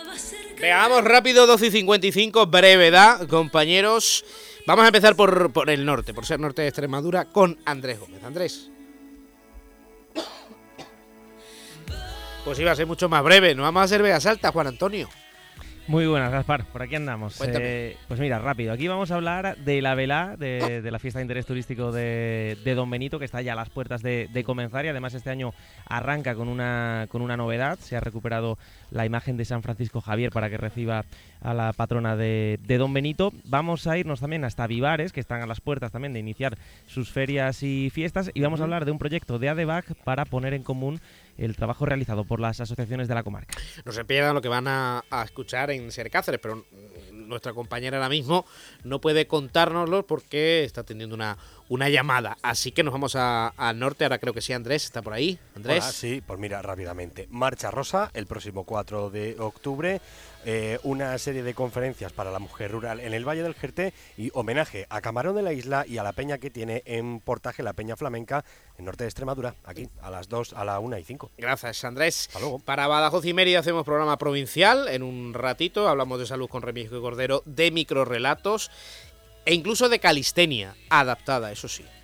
Venga, vamos rápido, 12:55, brevedad, compañeros. Vamos a empezar por el norte, por ser norte de Extremadura, con Andrés Gómez. Andrés. Pues iba a ser mucho más breve, nos vamos a hacer Vegas Alta, Juan Antonio. Muy buenas, Gaspar, por aquí andamos. Pues mira, rápido, aquí vamos a hablar de la velá, de la fiesta de interés turístico de Don Benito, que está ya a las puertas de comenzar, y además este año arranca con una novedad. Se ha recuperado la imagen de San Francisco Javier para que reciba a la patrona de Don Benito. Vamos a irnos también hasta Vivares, que están a las puertas también de iniciar sus ferias y fiestas, y vamos a hablar de un proyecto de ADEVAC para poner en común el trabajo realizado por las asociaciones de la comarca. No se pierdan lo que van a escuchar en Ser Cáceres, pero nuestra compañera ahora mismo no puede contárnoslo porque está teniendo una llamada. Así que nos vamos al norte. Ahora creo que sí, Andrés está por ahí. Andrés. Hola, sí, pues mira, rápidamente. Marcha Rosa, el próximo 4 de octubre. Una serie de conferencias para la mujer rural en el Valle del Jerté y homenaje a Camarón de la Isla y a la peña que tiene en Portaje, la Peña Flamenca, en norte de Extremadura, aquí, a las 2, a la 1:05. Gracias, Andrés. Hasta luego. Para Badajoz y Mérida hacemos programa provincial. En un ratito hablamos de salud con Remigio y Cordero, de microrrelatos e incluso de calistenia adaptada, eso sí.